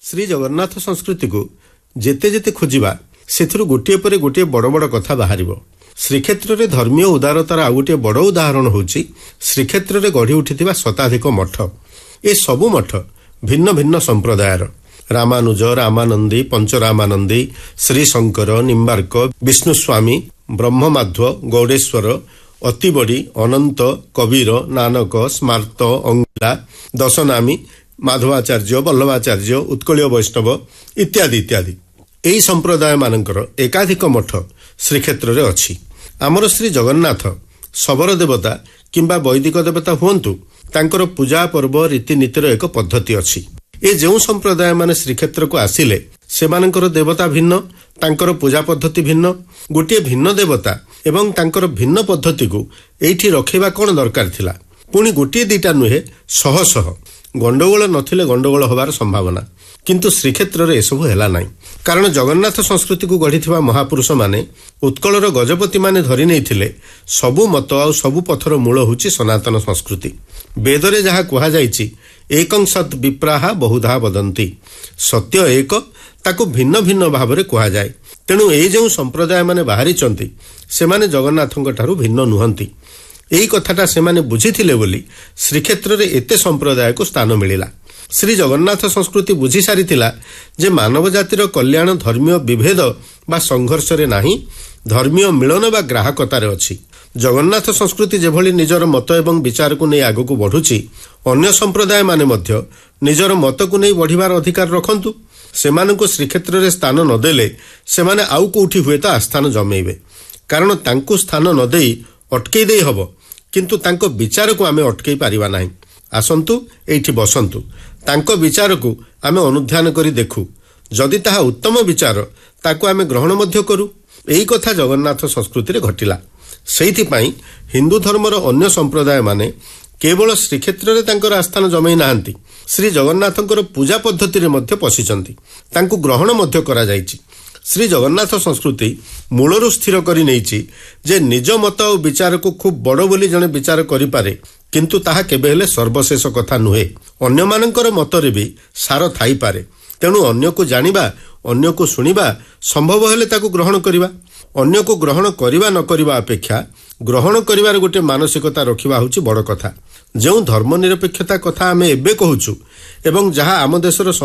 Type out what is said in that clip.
श्री जगन्नाथ संस्कृति को जेते जेते खोजिबा सेथिरु गोटिए परे गोटिए बड़ बड़ कथा बाहरिबो। श्रीक्षेत्र रे धर्मीय उदारतार आ गोटिए बड़ उदाहरण होछि श्रीक्षेत्र रे गढ़ी उठिथिबा शताधिक मठ। ए सबु मठ भिन्न भिन्न संप्रदायर रामानुज, रामानंदी, पंचरामानंदी, श्रीशंकर, निम्बार्क, विष्णुस्वामी, ब्रह्ममाध्व, गौडेश्वर, अतिबड़ी, अनंत, कबीर, नानक, स्मार्त, अंगिला, दशनामी, माधवाचार्य, वल्लभाचार्य, उत्कलीय वैष्णव इत्यादि इत्यादि एही संप्रदाय मानकर एकाधिक मठ श्रीक्षेत्र रे अछि। आमर श्री जगन्नाथ शबर देवता किंबा वैदिक देवता हुंतु तांकर पूजा पर्व रीतिनीतिर एक पद्धति अछि। ए जो संप्रदाय माने श्रीक्षेत्र को आसिले सेमानकर देवता भिन्न, तांकर पूजा पद्धति भिन्न, गोटे भिन्न देवता एवं तांकर भिन्न पद्धति को एठी रखिबा कोन दरकार थिला। पुणी गोटे दीटा नुहे शह शह गंडगोल नथिले गंडगोल होबार संभावना, किंतु श्रीक्षेत्र रे एसबु हेला नाही। कारण जगन्नाथ संस्कृति को गढ़िथिबा महापुरुष माने उत्कलर गजपति माने धरि नैथिले सबु मत आ सबु पथर मूल होछि सनातन संस्कृति। वेदरे जहा कुहा जाइछि एकं सत् विप्राहा बहुधा वदन्ति, सत्य एक ताकु भिन्न भिन्न भावरे कुहा जाय। तेणु एई जो संप्रदाय माने बाहरिचंती सेमाने जगन्नाथंक ठारू भिन्न नुहंती। एई कथाटा सेमाने बुझिथिले बोली श्रीक्षेत्र रे एते संप्रदाय को स्थान मिलिला। श्री जगन्नाथ संस्कृति बुझी सारिथिला जे मानव जातिर कल्याण धर्मीय विभेद बा संघर्ष रे नाही, धर्मीय मिलन बा ग्राहकतारे अछि। जगन्नाथ संस्कृति जेभली निजर मत एवं विचार को नै आगु बढ़ुछि, अन्य संप्रदाय माने मध्य निजर मत को नै बढ़िबार अधिकार रखंतु। सेमानकु श्रीक्षेत्र रे स्थान न देले सेमाने आउ कोठी हुएत आस्थान जमेइबे। कारण तांकु स्थान न देई अटकेई देई हबो, किंतु तांको विचार को आमे अटकेई पारिबा नाही। आसंतु एठी बसंतु, तांको विचार को आमे अनुध्यान करी देखु, जदि ताहा उत्तम विचार ताकु आमे ग्रहण मध्य करू। एही कथा जगन्नाथ संस्कृति रे घटिला। सेहिथि पई हिंदू धर्मर अन्य संप्रदाय माने केवल श्रीक्षेत्र रे तांकर आस्थान जमेई नाहंती, श्री जगन्नाथंकर पूजा पद्धति रे मध्य पसिचंती, तांकु ग्रहण मध्य करा जायछि। श्री जगन्नाथ संस्कृति मूलरू स्थिर करी नैछि जे निज मत और विचार को खूब बड़ बोली जने विचार करि पारे, किंतु ताहा केबे हेले सर्वशेष कथा नुहे। अन्य मानकर मतरे भी सार थाई पारे। तेणु अन्य को जानिबा, अन्य को सुनिबा, संभव हेले ताकु ग्रहण करिबा। अन्य को ग्रहण करिबा न करिबा अपेक्षा ग्रहण करिवार गोटे मानसिकता रखिबा होछि बड़ कथा। जो धर्मनिरपेक्षता कथा आमे एबे कहूछु एवं जहा आम देशर